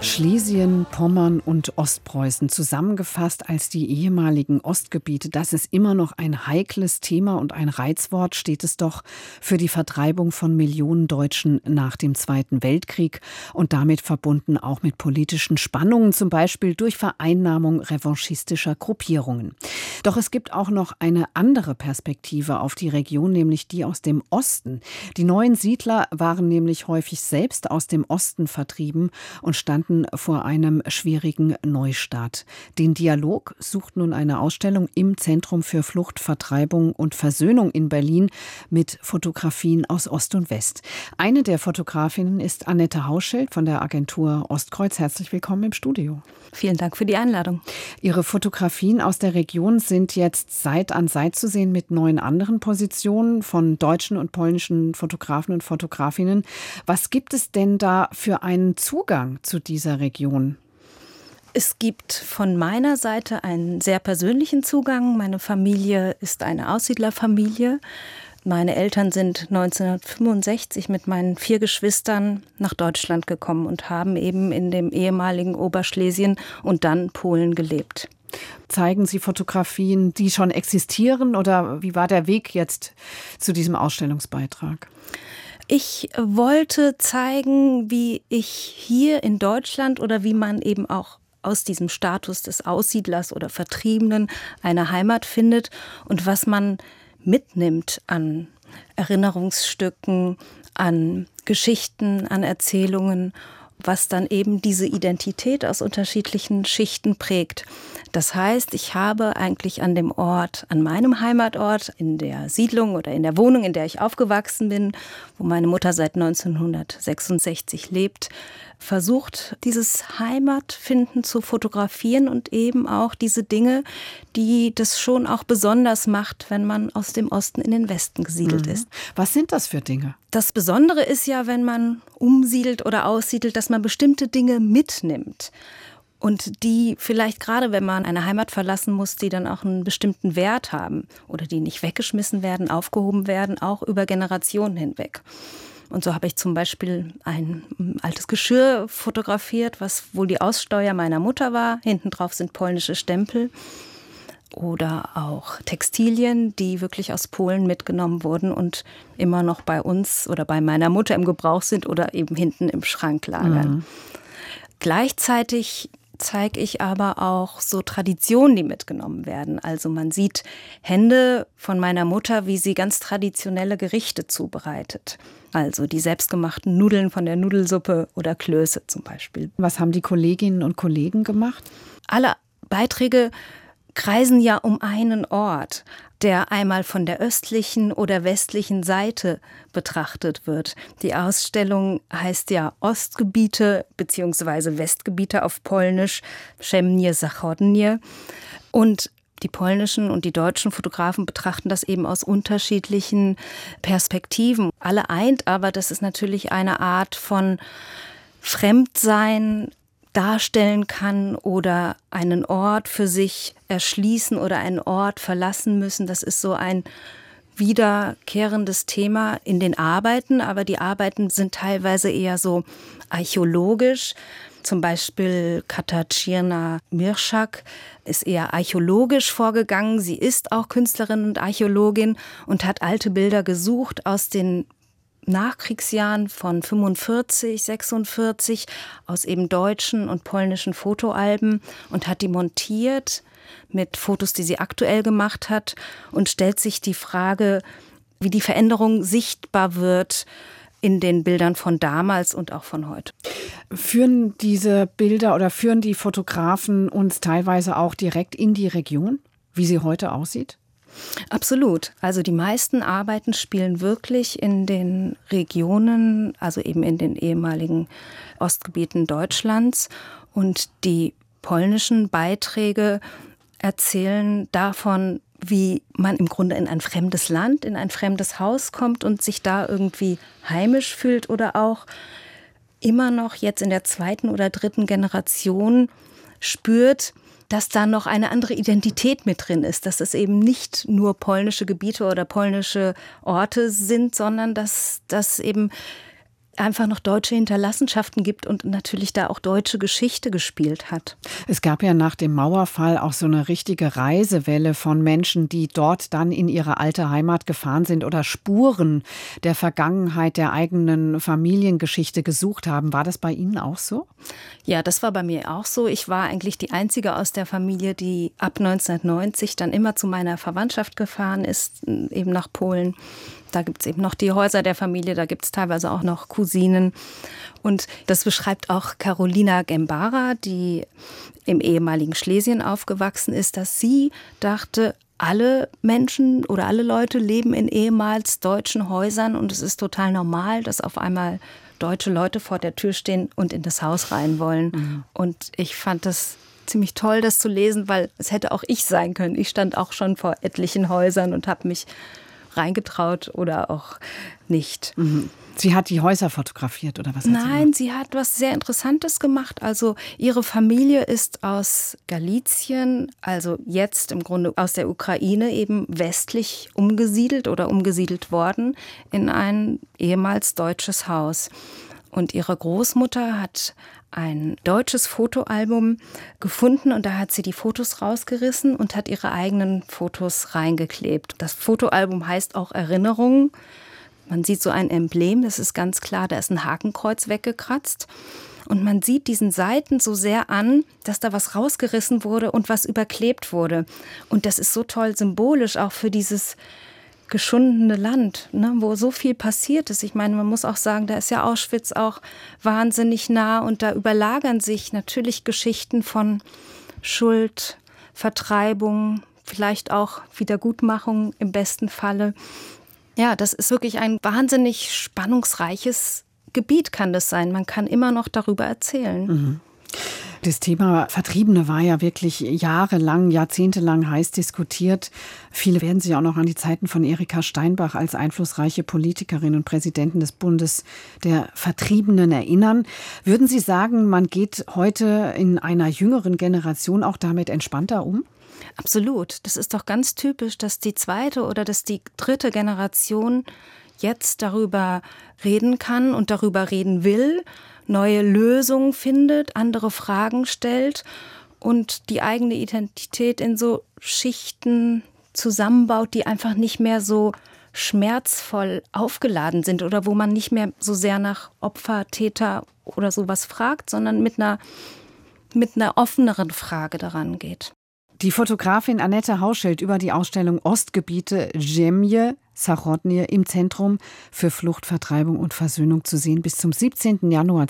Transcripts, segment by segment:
Schlesien, Pommern und Ostpreußen zusammengefasst als die ehemaligen Ostgebiete. Das ist immer noch ein heikles Thema und ein Reizwort steht es doch für die Vertreibung von Millionen Deutschen nach dem Zweiten Weltkrieg und damit verbunden auch mit politischen Spannungen, zum Beispiel durch Vereinnahmung revanchistischer Gruppierungen. Doch es gibt auch noch eine andere Perspektive auf die Region, nämlich die aus dem Osten. Die neuen Siedler waren nämlich häufig selbst aus dem Osten vertrieben und standen vor einem schwierigen Neustart. Den Dialog sucht nun eine Ausstellung im Zentrum für Flucht, Vertreibung und Versöhnung in Berlin mit Fotografien aus Ost und West. Eine der Fotografinnen ist Annette Hauschild von der Agentur Ostkreuz. Herzlich willkommen im Studio. Vielen Dank für die Einladung. Ihre Fotografien aus der Region sind jetzt Seit an Seit zu sehen mit 9 anderen Positionen von deutschen und polnischen Fotografen und Fotografinnen. Was gibt es denn da für einen Zugang zu dieser Region? Es gibt von meiner Seite einen sehr persönlichen Zugang. Meine Familie ist eine Aussiedlerfamilie. Meine Eltern sind 1965 mit meinen 4 Geschwistern nach Deutschland gekommen und haben eben in dem ehemaligen Oberschlesien und dann Polen gelebt. Zeigen Sie Fotografien, die schon existieren, oder wie war der Weg jetzt zu diesem Ausstellungsbeitrag? Ich wollte zeigen, wie ich hier in Deutschland oder wie man eben auch aus diesem Status des Aussiedlers oder Vertriebenen eine Heimat findet und was man mitnimmt an Erinnerungsstücken, an Geschichten, an Erzählungen, was dann eben diese Identität aus unterschiedlichen Schichten prägt. Das heißt, ich habe eigentlich an dem Ort, an meinem Heimatort, in der Siedlung oder in der Wohnung, in der ich aufgewachsen bin, wo meine Mutter seit 1966 lebt, versucht, dieses Heimatfinden zu fotografieren und eben auch diese Dinge, die das schon auch besonders macht, wenn man aus dem Osten in den Westen gesiedelt ist. Was sind das für Dinge? Das Besondere ist ja, wenn man umsiedelt oder aussiedelt, dass man bestimmte Dinge mitnimmt. Und die vielleicht gerade, wenn man eine Heimat verlassen muss, die dann auch einen bestimmten Wert haben oder die nicht weggeschmissen werden, aufgehoben werden, auch über Generationen hinweg. Und so habe ich zum Beispiel ein altes Geschirr fotografiert, was wohl die Aussteuer meiner Mutter war. Hinten drauf sind polnische Stempel. Oder auch Textilien, die wirklich aus Polen mitgenommen wurden und immer noch bei uns oder bei meiner Mutter im Gebrauch sind oder eben hinten im Schrank lagern. Gleichzeitig zeige ich aber auch so Traditionen, die mitgenommen werden. Also man sieht Hände von meiner Mutter, wie sie ganz traditionelle Gerichte zubereitet. Also die selbstgemachten Nudeln von der Nudelsuppe oder Klöße zum Beispiel. Was haben die Kolleginnen und Kollegen gemacht? Alle Beiträge kreisen ja um einen Ort, der einmal von der östlichen oder westlichen Seite betrachtet wird. Die Ausstellung heißt ja Ostgebiete bzw. Westgebiete auf Polnisch, Przemnie Zachodnie. Und die polnischen und die deutschen Fotografen betrachten das eben aus unterschiedlichen Perspektiven. Alle eint aber, dass es natürlich eine Art von Fremdsein darstellen kann oder einen Ort für sich erschließen oder einen Ort verlassen müssen. Das ist so ein wiederkehrendes Thema in den Arbeiten, aber die Arbeiten sind teilweise eher so archäologisch. Zum Beispiel Katarzyna Mirschak ist eher archäologisch vorgegangen. Sie ist auch Künstlerin und Archäologin und hat alte Bilder gesucht aus den Nachkriegsjahren von 45, 46 aus eben deutschen und polnischen Fotoalben und hat die montiert mit Fotos, die sie aktuell gemacht hat und stellt sich die Frage, wie die Veränderung sichtbar wird in den Bildern von damals und auch von heute. Führen diese Bilder oder führen die Fotografen uns teilweise auch direkt in die Region, wie sie heute aussieht? Absolut. Also die meisten Arbeiten spielen wirklich in den Regionen, also eben in den ehemaligen Ostgebieten Deutschlands. Und die polnischen Beiträge erzählen davon, wie man im Grunde in ein fremdes Land, in ein fremdes Haus kommt und sich da irgendwie heimisch fühlt oder auch immer noch jetzt in der 2. oder 3. Generation spürt, dass da noch eine andere Identität mit drin ist, dass es eben nicht nur polnische Gebiete oder polnische Orte sind, sondern dass das eben einfach noch deutsche Hinterlassenschaften gibt und natürlich da auch deutsche Geschichte gespielt hat. Es gab ja nach dem Mauerfall auch so eine richtige Reisewelle von Menschen, die dort dann in ihre alte Heimat gefahren sind oder Spuren der Vergangenheit, der eigenen Familiengeschichte gesucht haben. War das bei Ihnen auch so? Ja, das war bei mir auch so. Ich war eigentlich die Einzige aus der Familie, die ab 1990 dann immer zu meiner Verwandtschaft gefahren ist, eben nach Polen. Da gibt es eben noch die Häuser der Familie, da gibt es teilweise auch noch Cousinen. Und das beschreibt auch Karolina Gembara, die im ehemaligen Schlesien aufgewachsen ist, dass sie dachte, alle Menschen oder alle Leute leben in ehemals deutschen Häusern und es ist total normal, dass auf einmal deutsche Leute vor der Tür stehen und in das Haus rein wollen. Mhm. Und ich fand das ziemlich toll, das zu lesen, weil es hätte auch ich sein können. Ich stand auch schon vor etlichen Häusern und habe mich reingetraut oder auch nicht. Mhm. Sie hat die Häuser fotografiert oder was? Nein, sie hat was sehr Interessantes gemacht. Also ihre Familie ist aus Galizien, also jetzt im Grunde aus der Ukraine eben westlich umgesiedelt oder umgesiedelt worden in ein ehemals deutsches Haus. Und ihre Großmutter hat ein deutsches Fotoalbum gefunden und da hat sie die Fotos rausgerissen und hat ihre eigenen Fotos reingeklebt. Das Fotoalbum heißt auch Erinnerungen. Man sieht so ein Emblem, das ist ganz klar, da ist ein Hakenkreuz weggekratzt. Und man sieht diesen Seiten so sehr an, dass da was rausgerissen wurde und was überklebt wurde. Und das ist so toll symbolisch auch für dieses geschundene Land, ne, wo so viel passiert ist. Ich meine, man muss auch sagen, da ist ja Auschwitz auch wahnsinnig nah und da überlagern sich natürlich Geschichten von Schuld, Vertreibung, vielleicht auch Wiedergutmachung im besten Falle. Ja, das ist wirklich ein wahnsinnig spannungsreiches Gebiet, kann das sein. Man kann immer noch darüber erzählen. Mhm. Das Thema Vertriebene war ja wirklich jahrelang, jahrzehntelang heiß diskutiert. Viele werden sich auch noch an die Zeiten von Erika Steinbach als einflussreiche Politikerin und Präsidentin des Bundes der Vertriebenen erinnern. Würden Sie sagen, man geht heute in einer jüngeren Generation auch damit entspannter um? Absolut. Das ist doch ganz typisch, dass die zweite oder dass die dritte Generation jetzt darüber reden kann und darüber reden will, neue Lösungen findet, andere Fragen stellt und die eigene Identität in so Schichten zusammenbaut, die einfach nicht mehr so schmerzvoll aufgeladen sind oder wo man nicht mehr so sehr nach Opfer, Täter oder sowas fragt, sondern mit einer offeneren Frage daran geht. Die Fotografin Annette Hauschild über die Ausstellung Ostgebiete Zemlje Zachodnie im Zentrum für Flucht, Vertreibung und Versöhnung zu sehen bis zum 17. Januar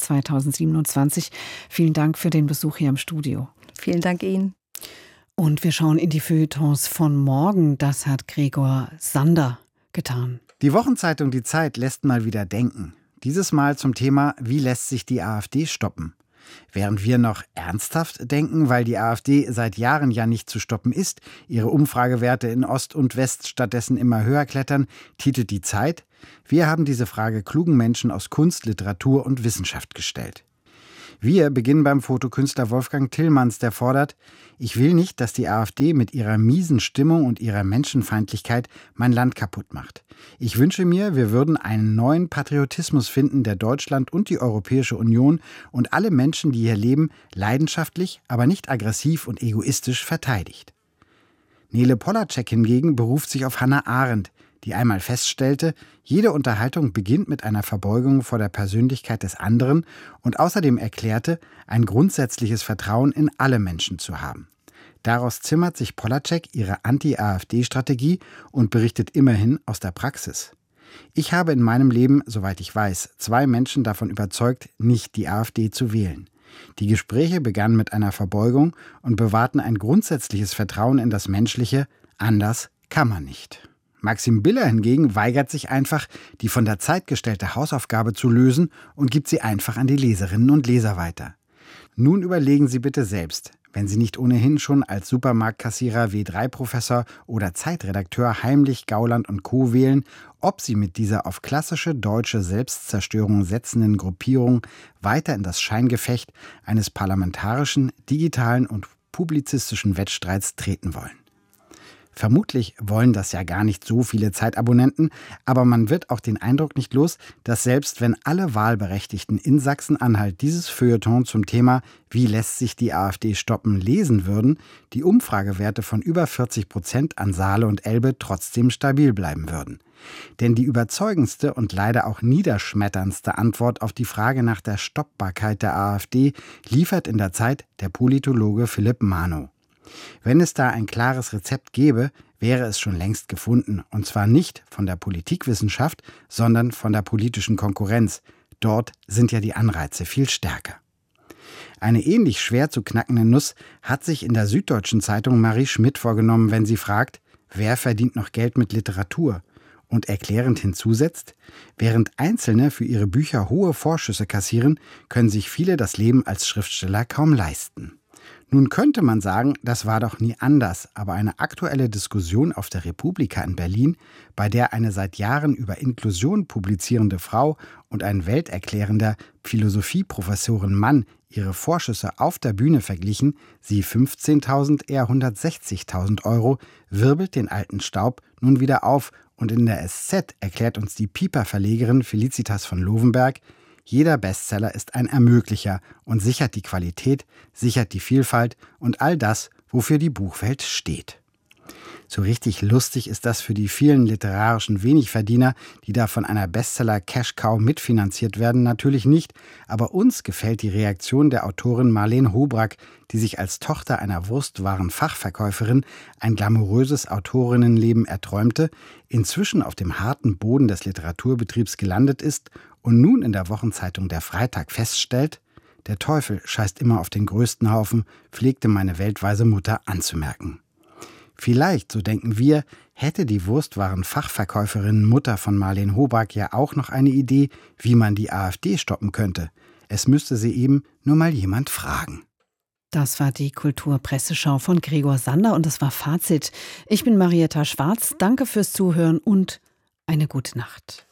2027. Vielen Dank für den Besuch hier im Studio. Vielen Dank Ihnen. Und wir schauen in die Feuilletons von morgen. Das hat Gregor Sander getan. Die Wochenzeitung Die Zeit lässt mal wieder denken. Dieses Mal zum Thema: Wie lässt sich die AfD stoppen? Während wir noch ernsthaft denken, weil die AfD seit Jahren ja nicht zu stoppen ist, ihre Umfragewerte in Ost und West stattdessen immer höher klettern, titelt die Zeit: Wir haben diese Frage klugen Menschen aus Kunst, Literatur und Wissenschaft gestellt. Wir beginnen beim Fotokünstler Wolfgang Tillmanns, der fordert: Ich will nicht, dass die AfD mit ihrer miesen Stimmung und ihrer Menschenfeindlichkeit mein Land kaputt macht. Ich wünsche mir, wir würden einen neuen Patriotismus finden, der Deutschland und die Europäische Union und alle Menschen, die hier leben, leidenschaftlich, aber nicht aggressiv und egoistisch verteidigt. Nele Polacek hingegen beruft sich auf Hannah Arendt, die einmal feststellte, jede Unterhaltung beginnt mit einer Verbeugung vor der Persönlichkeit des anderen und außerdem erklärte, ein grundsätzliches Vertrauen in alle Menschen zu haben. Daraus zimmert sich Polacek ihre Anti-AfD-Strategie und berichtet immerhin aus der Praxis. Ich habe in meinem Leben, soweit ich weiß, 2 Menschen davon überzeugt, nicht die AfD zu wählen. Die Gespräche begannen mit einer Verbeugung und bewahrten ein grundsätzliches Vertrauen in das Menschliche. Anders kann man nicht. Maxim Biller hingegen weigert sich einfach, die von der Zeit gestellte Hausaufgabe zu lösen und gibt sie einfach an die Leserinnen und Leser weiter. Nun überlegen Sie bitte selbst, wenn Sie nicht ohnehin schon als Supermarktkassierer, W3-Professor oder Zeitredakteur Heimlich, Gauland und Co. wählen, ob Sie mit dieser auf klassische deutsche Selbstzerstörung setzenden Gruppierung weiter in das Scheingefecht eines parlamentarischen, digitalen und publizistischen Wettstreits treten wollen. Vermutlich wollen das ja gar nicht so viele Zeitabonnenten, aber man wird auch den Eindruck nicht los, dass selbst wenn alle Wahlberechtigten in Sachsen-Anhalt dieses Feuilleton zum Thema „Wie lässt sich die AfD stoppen?" lesen würden, die Umfragewerte von über 40% an Saale und Elbe trotzdem stabil bleiben würden. Denn die überzeugendste und leider auch niederschmetterndste Antwort auf die Frage nach der Stoppbarkeit der AfD liefert in der Zeit der Politologe Philipp Manow. Wenn es da ein klares Rezept gäbe, wäre es schon längst gefunden. Und zwar nicht von der Politikwissenschaft, sondern von der politischen Konkurrenz. Dort sind ja die Anreize viel stärker. Eine ähnlich schwer zu knackende Nuss hat sich in der Süddeutschen Zeitung Marie Schmidt vorgenommen, wenn sie fragt, wer verdient noch Geld mit Literatur? Und erklärend hinzusetzt, während Einzelne für ihre Bücher hohe Vorschüsse kassieren, können sich viele das Leben als Schriftsteller kaum leisten. Nun könnte man sagen, das war doch nie anders, aber eine aktuelle Diskussion auf der Republika in Berlin, bei der eine seit Jahren über Inklusion publizierende Frau und ein welterklärender Philosophieprofessorin Mann ihre Vorschüsse auf der Bühne verglichen, sie 15.000, er 160.000 Euro, wirbelt den alten Staub nun wieder auf und in der SZ erklärt uns die Piper-Verlegerin Felicitas von Lovenberg, jeder Bestseller ist ein Ermöglicher und sichert die Qualität, sichert die Vielfalt und all das, wofür die Buchwelt steht. So richtig lustig ist das für die vielen literarischen Wenigverdiener, die da von einer Bestseller-Cash-Cow mitfinanziert werden, natürlich nicht, aber uns gefällt die Reaktion der Autorin Marlene Hobrack, die sich als Tochter einer Wurstwarenfachverkäuferin ein glamouröses Autorinnenleben erträumte, inzwischen auf dem harten Boden des Literaturbetriebs gelandet ist und nun in der Wochenzeitung Der Freitag feststellt, der Teufel scheißt immer auf den größten Haufen, pflegte meine weltweise Mutter anzumerken. Vielleicht, so denken wir, hätte die Wurstwarenfachverkäuferin Mutter von Marlene Hobrack ja auch noch eine Idee, wie man die AfD stoppen könnte. Es müsste sie eben nur mal jemand fragen. Das war die Kulturpresseschau von Gregor Sander und das war Fazit. Ich bin Marietta Schwarz, danke fürs Zuhören und eine gute Nacht.